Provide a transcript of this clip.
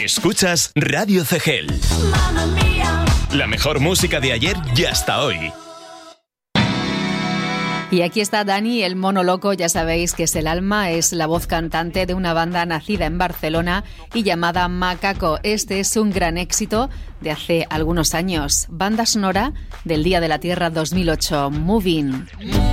Escuchas Radio Cegel. La mejor música de ayer y hasta hoy. Y aquí está Dani, el mono loco, ya sabéis que es el alma, es la voz cantante de una banda nacida en Barcelona y llamada Macaco. Este es un gran éxito de hace algunos años. Banda sonora del Día de la Tierra 2008, Moving.